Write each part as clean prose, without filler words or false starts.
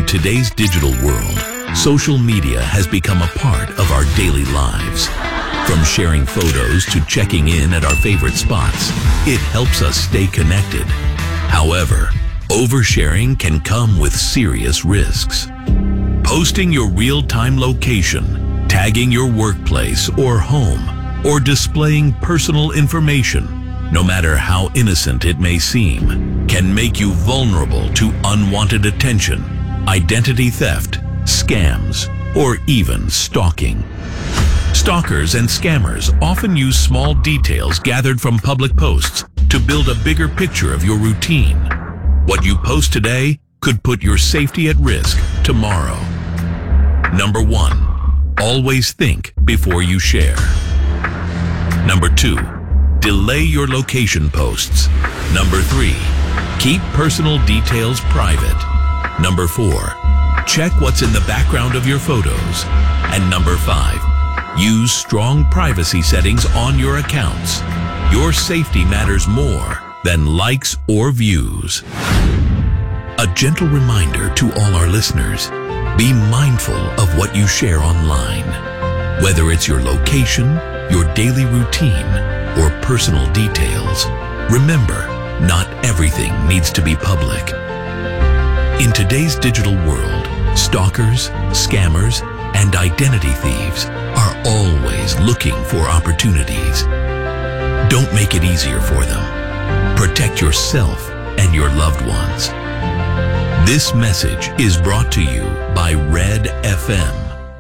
today's digital world, social media has become a part of our daily lives. From sharing photos to checking in at our favorite spots, it helps us stay connected. However, oversharing can come with serious risks. Posting your real-time location, tagging your workplace or home, or displaying personal information, no matter how innocent it may seem, can make you vulnerable to unwanted attention, identity theft, scams, or even stalking. Stalkers and scammers often use small details gathered from public posts to build a bigger picture of your routine. What you post today could put your safety at risk tomorrow. Number 1. Always think before you share. Number 2. Delay your location posts. Number 3. Keep personal details private. Number 4. Check what's in the background of your photos. And number 5. Use strong privacy settings on your accounts. Your safety matters more than likes or views. A gentle reminder to all our listeners, be mindful of what you share online. Whether it's your location, your daily routine, or personal details, remember, not everything needs to be public. In today's digital world, stalkers, scammers, and identity thieves are always looking for opportunities. Don't make it easier for them. Protect yourself and your loved ones. This message is brought to you by Red FM.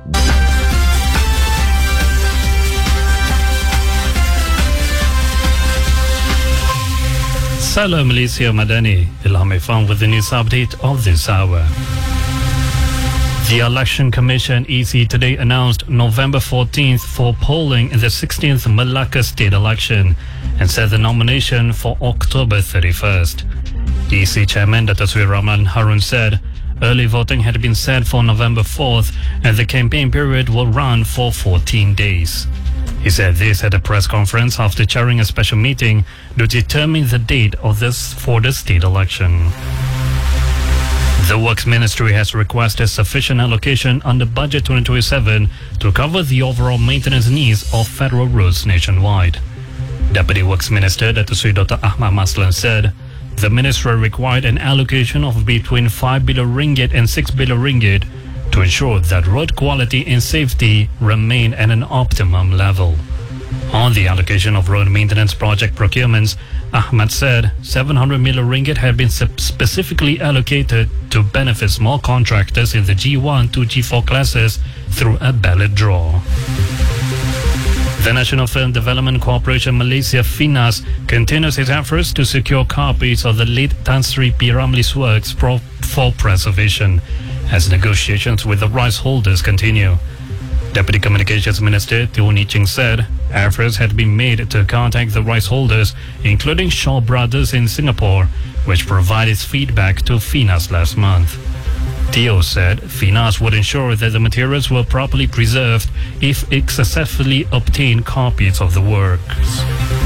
Salam Malaysia Madani, Ilham Ifan with the news update of this hour. The Election Commission EC today announced November 14th for polling in the 16th Malacca state election and set the nomination for October 31st. EC Chairman Dato' Sri Rahman Harun said early voting had been set for November 4th and the campaign period will run for 14 days. He said this at a press conference after chairing a special meeting to determine the date of for the state election. The Works Ministry has requested sufficient allocation under Budget 2027 to cover the overall maintenance needs of federal roads nationwide. Deputy Works Minister Dato' Sri Dr. Ahmad Maslan said the ministry required an allocation of between 5 billion ringgit and 6 billion ringgit to ensure that road quality and safety remain at an optimum level. On the allocation of road maintenance project procurements, Ahmad said 700 million ringgit had been specifically allocated to benefit small contractors in the G1 to G4 classes through a ballot draw. The National Film Development Corporation Malaysia FINAS continues its efforts to secure copies of the late Tan Sri P. Ramlee's works for preservation as negotiations with the rights holders continue. Deputy Communications Minister Teo Nee Ching said efforts had been made to contact the rights holders, including Shaw Brothers in Singapore, which provided feedback to FINAS last month. Teo said FINAS would ensure that the materials were properly preserved if it successfully obtained copies of the works.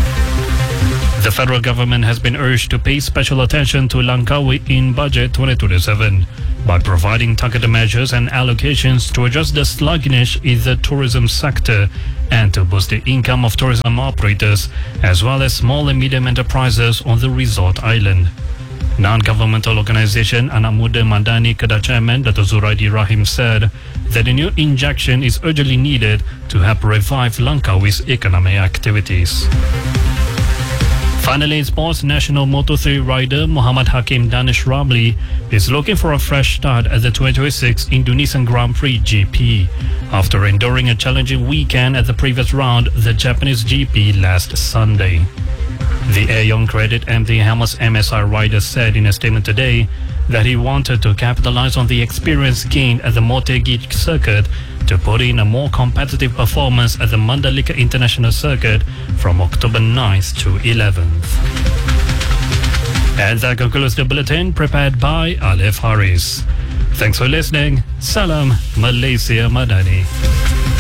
The federal government has been urged to pay special attention to Langkawi in Budget 2027 by providing targeted measures and allocations to address the sluggishness in the tourism sector and to boost the income of tourism operators as well as small and medium enterprises on the resort island. Non-governmental organisation Anak Muda Madani Kedah Chairman Dato' Zuraidi Rahim said that a new injection is urgently needed to help revive Langkawi's economic activities. Finally, in sports, national Moto3 rider Muhammad Hakim Danish Ramlee is looking for a fresh start at the 2026 Indonesian Grand Prix GP after enduring a challenging weekend at the previous round, the Japanese GP last Sunday. The Air Young Credit MT Helmets MSI rider said in a statement today that he wanted to capitalize on the experience gained at the Motegi circuit to put in a more competitive performance at the Mandalika International Circuit from October 9th to 11th. And that concludes the bulletin prepared by Alif Haris. Thanks for listening. Salam Malaysia Madani.